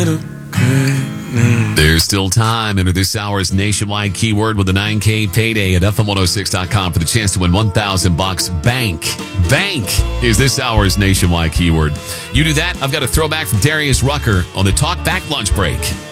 There's still time. Enter this hour's nationwide keyword with the 9K payday at FM106.com for the chance to win $1,000. Bank. Bank is this hour's nationwide keyword. You do that, I've got a throwback from Darius Rucker on the Talk Back lunch break.